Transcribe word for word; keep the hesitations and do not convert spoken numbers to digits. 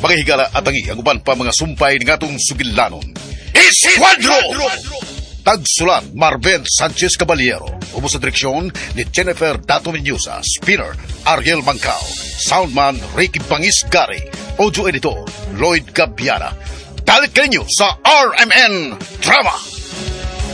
mga higala at tangi ang uban pa mga sumpay ng atong sugilanon. Esquadro! Tagsulat Marvin Sanchez Caballero. Ubo sa direksyon ni Jennifer Dato Mendoza. Spinner Ariel Mancao. Soundman Ricky Bangis Gary. Audio editor Lloyd Gabiana. Dalit kayo sa R M N Drama.